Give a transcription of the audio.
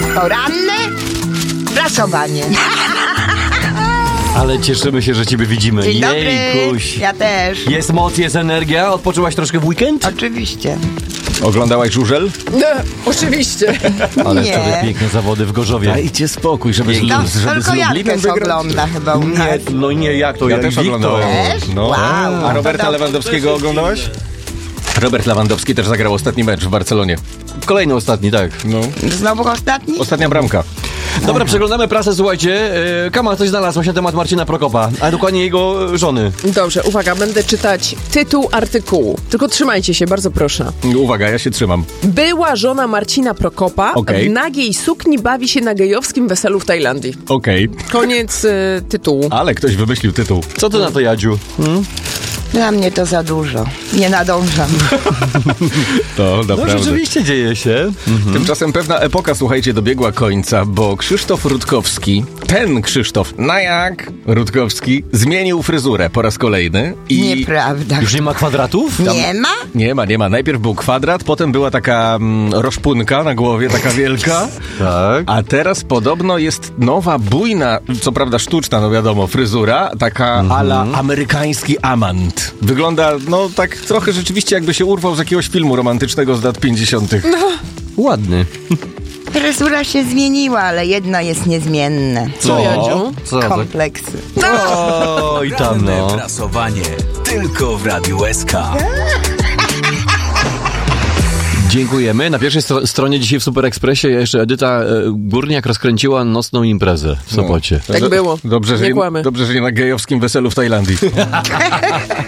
Poranne prasowanie. Ale cieszymy się, że ciebie widzimy. Dzień dobry. Jejkuś. Ja też. Jest moc, jest energia. Odpoczyłaś troszkę w weekend? Oczywiście. Oglądałaś żużel? No, oczywiście. Ale Nie. wczoraj piękne zawody w Gorzowie. Dajcie spokój, żeby z, No, żeby z tylko Lublinem Jarkę wygrać. ogląda chyba u nas. Nie, no nie, jak to? Ja jak też Wiktor. oglądałem. Też? No. Wow. A Roberta To Lewandowskiego oglądałeś? Robert Lewandowski też zagrał ostatni mecz w Barcelonie. Kolejny, ostatni, tak. No. Znowu ostatni? Ostatnia bramka. Dobra, przeglądamy prasę, słuchajcie. Kama coś znalazł na temat Marcina Prokopa, a dokładnie jego żony. Dobrze, uwaga, będę czytać tytuł artykułu. Tylko trzymajcie się, bardzo proszę. Uwaga, ja się trzymam. Była żona Marcina Prokopa Okej. w nagiej sukni bawi się na gejowskim weselu w Tajlandii. Okej. Koniec tytułu. Ale ktoś wymyślił tytuł. Co ty na to, Jadziu? Dla mnie to za dużo. Nie nadążam. To No naprawdę. rzeczywiście dzieje się. Tymczasem pewna epoka, słuchajcie, dobiegła końca, bo Krzysztof Rutkowski, ten Krzysztof, jak Rutkowski, zmienił fryzurę po raz kolejny i... Nieprawda. Już nie ma kwadratów? Nie ma? Nie ma. Najpierw był kwadrat, potem była taka roszpunka na głowie, taka wielka. Tak. A teraz podobno jest nowa, bujna, co prawda sztuczna, no wiadomo, fryzura, taka ala amerykański amant. Wygląda, no tak trochę rzeczywiście jakby się urwał z jakiegoś filmu romantycznego z lat 50. Ładny. Fryzura się zmieniła, ale jedno jest niezmienne. Co, Jadziu? Co? Kompleksy. O, i tam no. Prasowanie tylko w Radiu SK. Dziękujemy. Na pierwszej stronie dzisiaj w Super Expressie jeszcze Edyta Górniak rozkręciła nocną imprezę w Sopocie. Tak było. Dobrze, Nie kłamy. Dobrze, że nie na gejowskim weselu w Tajlandii.